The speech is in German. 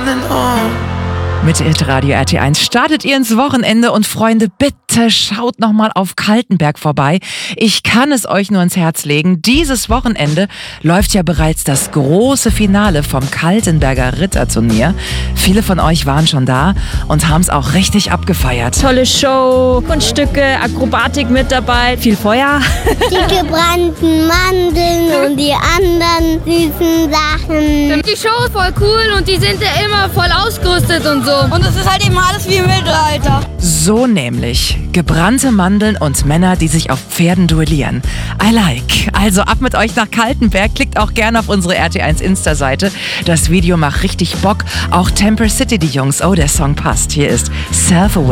running home. Mit Radio RT1 startet ihr ins Wochenende und Freunde, bitte schaut nochmal auf Kaltenberg vorbei. Ich kann es euch nur ins Herz legen. Dieses Wochenende läuft ja bereits das große Finale vom Kaltenberger Ritterturnier. Viele von euch waren schon da und haben es auch richtig abgefeiert. Tolle Show, Kunststücke, Akrobatik mit dabei, viel Feuer. Die gebrannten Mandeln und die anderen süßen Sachen. Die Show ist voll cool und die sind ja immer voll ausgerüstet und so. Und es ist halt eben alles wie im Mittelalter. So nämlich. Gebrannte Mandeln und Männer, die sich auf Pferden duellieren. I like. Also ab mit euch nach Kaltenberg. Klickt auch gerne auf unsere RT1 Insta-Seite. Das Video macht richtig Bock. Auch Temper City, die Jungs. Oh, der Song passt. Hier ist Self-Aware.